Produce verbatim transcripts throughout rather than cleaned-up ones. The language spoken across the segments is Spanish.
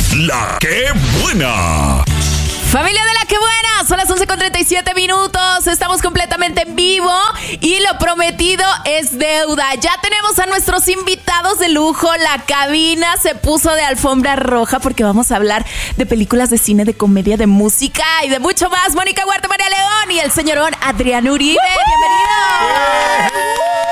La que buena. Familia de La que buena, son las once con treinta y siete minutos, estamos completamente en vivo y lo prometido es deuda. Ya tenemos a nuestros invitados de lujo, la cabina se puso de alfombra roja porque vamos a hablar de películas de cine, de comedia, de música y de mucho más. Mónica Huerta, María León y el señorón Adrián Uribe, bienvenidos.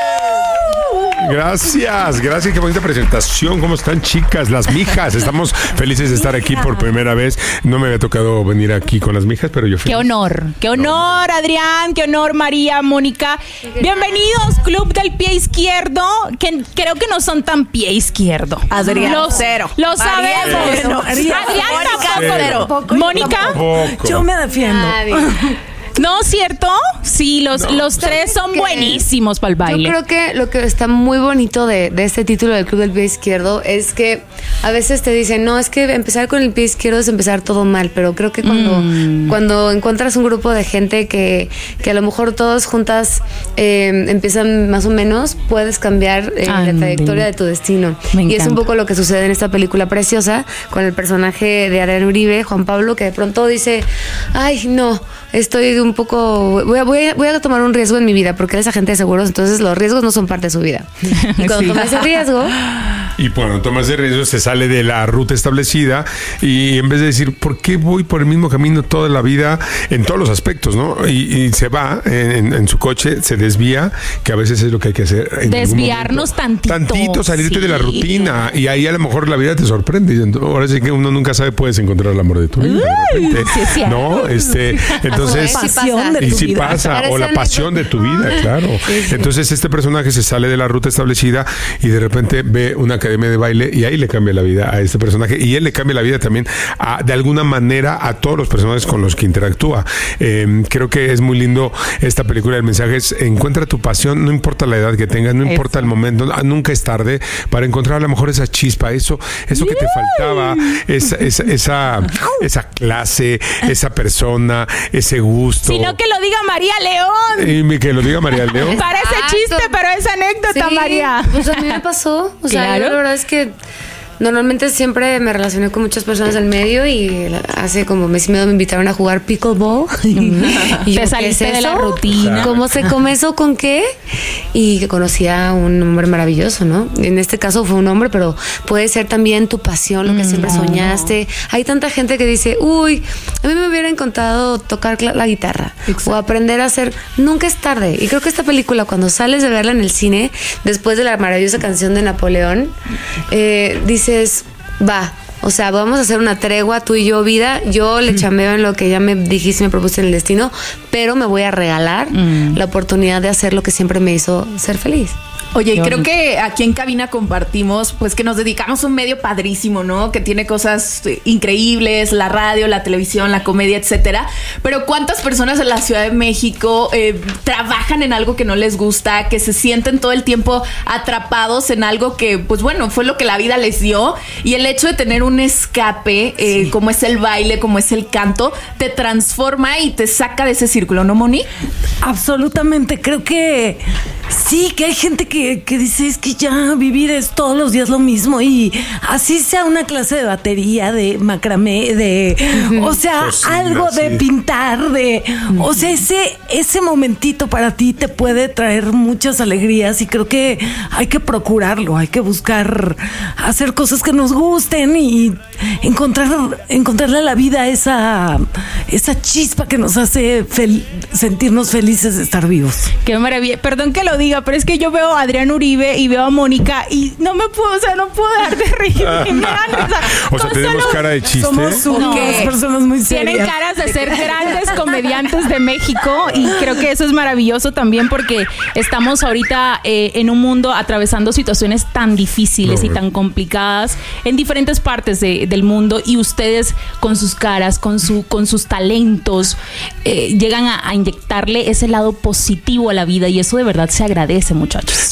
Gracias, gracias, qué bonita presentación. ¿Cómo están, chicas? Las mijas, estamos felices de estar aquí por primera vez. No me había tocado venir aquí con las mijas, pero yo feliz. Qué honor, qué honor, Adrián, qué honor, María, Mónica. Bienvenidos, Club del Pie Izquierdo, que creo que no son tan pie izquierdo. Adrián, Lo, cero. Lo sabemos. Cero. Adrián, Mónica, tampoco. Mónica, Yo me defiendo. ¿no, cierto? Sí, los, No. los tres son que buenísimos para el baile. Yo creo que lo que está muy bonito de, de este título del Club del Pie Izquierdo es que a veces te dicen, no, es que empezar con el pie izquierdo es empezar todo mal, pero creo que cuando, mm. cuando encuentras un grupo de gente que, que a lo mejor todos juntas eh, empiezan más o menos, puedes cambiar eh, la trayectoria de tu destino. Me y es un encanta. poco lo que sucede en esta película preciosa con el personaje de Adrián Uribe, Juan Pablo, que de pronto dice, ay, no, estoy un poco, voy a, voy a, voy a tomar un riesgo en mi vida, porque él es agente de seguros, entonces los riesgos no son parte de su vida. Y cuando Sí. toma ese riesgo... Y bueno, tomas de riesgo, se sale de la ruta establecida y en vez de decir, ¿por qué voy por el mismo camino toda la vida en todos los aspectos, no? Y, y se va en, en su coche, se desvía, que a veces es lo que hay que hacer. En Desviarnos tantito. Tantito, salirte Sí. de la rutina y ahí a lo mejor la vida te sorprende. Y entonces, ahora sí que uno nunca sabe, puedes encontrar el amor de tu vida. De repente, sí es cierto. ¿no? Este, entonces... Sí pasa. de Y tu si vida. pasa, Parece o la anécdota. pasión de tu vida, claro. Sí, sí. Entonces este personaje se sale de la ruta establecida y de repente ve una academia de baile y ahí le cambia la vida a este personaje y él le cambia la vida también a, de alguna manera a todos los personajes con los que interactúa. Eh, creo que es muy lindo esta película. El mensaje es, encuentra tu pasión, no importa la edad que tengas, no importa Eso. el momento, nunca es tarde para encontrar a lo mejor esa chispa, eso, eso que te faltaba, esa, esa, esa, esa clase, esa persona, ese gusto. Sino que lo diga María León. Y que lo diga María León. Parece Exacto. chiste, pero es anécdota, Sí, María. pues a mí me pasó. O sea, Claro. yo la verdad es que normalmente siempre me relacioné con muchas personas del medio y hace como mes y medio me invitaron a jugar pickleball. Y yo, Te saliste ¿qué es de la eso? rutina. ¿Cómo se come eso? ¿Con qué? Y que conocí a un hombre maravilloso, ¿no? En este caso fue un hombre, pero puede ser también tu pasión, lo que siempre soñaste. Hay tanta gente que dice, uy, a mí me hubiera encantado tocar la, la guitarra o aprender a hacer. Nunca es tarde. Y creo que esta película, cuando sales de verla en el cine, después de la maravillosa canción de Napoleón, eh, dices, va, o sea, vamos a hacer una tregua, tú y yo, vida. Yo le chambeo en lo que ya me dijiste y me propuse en el destino, pero me voy a regalar Mm. la oportunidad de hacer lo que siempre me hizo ser feliz. Oye, y Qué creo bonito. que aquí en cabina compartimos, pues que nos dedicamos a un medio padrísimo, ¿no? Que tiene cosas eh, increíbles, la radio, la televisión, la comedia, etcétera. Pero ¿cuántas personas en la Ciudad de México eh, trabajan en algo que no les gusta, que se sienten todo el tiempo atrapados en algo que, pues bueno, fue lo que la vida les dio? Y el hecho de tener un escape, eh, sí. como es el baile, como es el canto, te transforma y te saca de ese círculo, ¿no, Moni? Absolutamente, creo que sí, que hay gente que, que dice es que ya vivir es todos los días lo mismo y así sea una clase de batería, de macramé, de, o sea, Cocina, algo de sí. pintar, de, o sea, ese, ese momentito para ti te puede traer muchas alegrías y creo que hay que procurarlo, hay que buscar hacer cosas que nos gusten y encontrar, encontrarle a la vida esa, esa chispa que nos hace fel- sentirnos felices de estar vivos. Qué maravilla. Perdón que lo diga, pero es que yo veo a Adrián Uribe y veo a Mónica y no me puedo, o sea, no puedo dejar de reírme. Me dan risa. O sea, Con tenemos solo- cara de chiste. Somos unas No. personas muy serias. Tienen caras de ser grandes comediantes de México y creo que eso es maravilloso también porque estamos ahorita eh, en un mundo atravesando situaciones tan difíciles y tan complicadas en diferentes partes de, del mundo y ustedes con sus caras, con su con sus talentos eh, llegan a, a inyectarle ese lado positivo a la vida y eso de verdad se agradece, muchachos.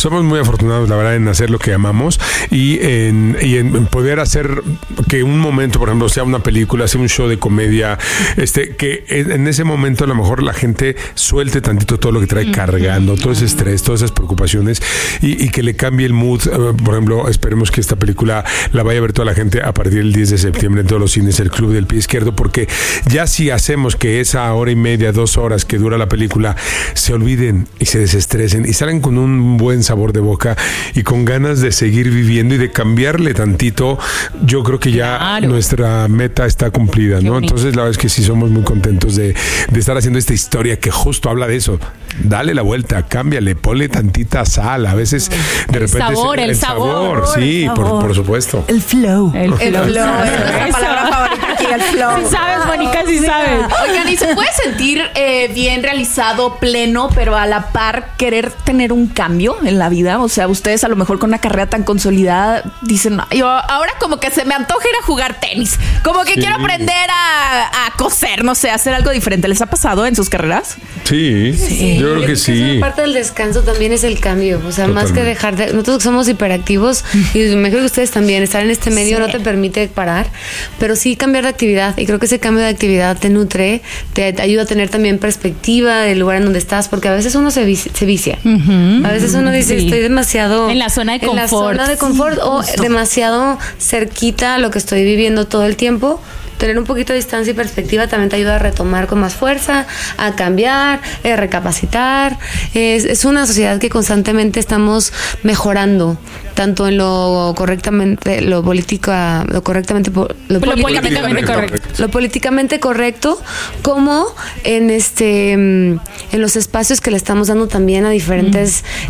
somos muy afortunados, la verdad, en hacer lo que amamos y en, y en poder hacer que un momento, por ejemplo, sea una película, sea un show de comedia, este, que en ese momento a lo mejor la gente suelte tantito todo lo que trae cargando, todo ese estrés, todas esas preocupaciones y, y que le cambie el mood. Por ejemplo, esperemos que esta película la vaya a ver toda la gente a partir del diez de septiembre en todos los cines, el Club del Pie Izquierdo, porque ya si hacemos que esa hora y media, dos horas que dura la película se olviden y se desestresen y salen con un buen sabor de boca y con ganas de seguir viviendo y de cambiarle tantito, yo creo que ya claro. nuestra meta está cumplida, ¿no? Entonces la verdad es que sí somos muy contentos de, de estar haciendo esta historia que justo habla de eso. Dale la vuelta, cámbiale, ponle tantita sal, a veces de el repente sabor, es, el, el sabor, sabor, sí, el sabor. Por, por supuesto. El flow. El flow. El flow. Es la palabra favorita aquí, el flow. Sí sabes, Mónica, sí sabes. Oigan, y se puede sentir eh, bien realizado, pleno, pero a la par querer tener un cambio en la vida. O sea, ustedes a lo mejor con una carrera tan consolidada dicen, yo ahora como que se me antoja ir a jugar tenis, como que sí. quiero aprender a, a coser, no sé, hacer algo diferente. ¿Les ha pasado en sus carreras? Sí, sí. Yo creo que sí. Parte del descanso también es el cambio, o sea, Totalmente. Más que dejar de, nosotros somos hiperactivos y me creo que ustedes también, estar en este medio sí. no te permite parar, pero sí cambiar de actividad, y creo que ese cambio de actividad te nutre, te, te ayuda a tener también perspectiva del lugar en donde estás, porque a veces uno se, vicia, se vicia. Uh-huh. A veces uno dice, sí. estoy demasiado en la zona de confort, en la zona de confort sí, o justo. demasiado cerquita a lo que estoy viviendo todo el tiempo. Tener un poquito de distancia y perspectiva también te ayuda a retomar con más fuerza, a cambiar, a recapacitar. Es, es una sociedad que constantemente estamos mejorando, tanto en lo correctamente, lo político, lo correctamente, lo, lo políticamente, políticamente correcto. correcto, lo políticamente correcto, como en este, en los espacios que le estamos dando también a diferentes mm.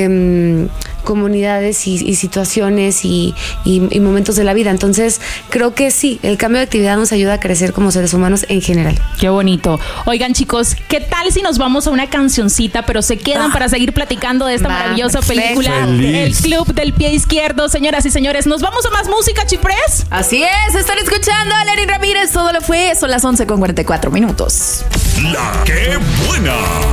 eh, comunidades y, y situaciones y, y, y momentos de la vida. Entonces, creo que sí, el cambio de actividad nos ayuda a crecer como seres humanos en general. Qué bonito. Oigan, chicos, ¿qué tal si nos vamos a una cancioncita, pero se quedan ah. para seguir platicando de esta Va, maravillosa película, Feliz. El Club del Pie Izquierdo? Señoras y señores, ¿nos vamos a más música, Chiprés? Así es, están escuchando a Lenny Ramírez, todo lo fue, son las once con cuarenta y cuatro minutos. La que buena.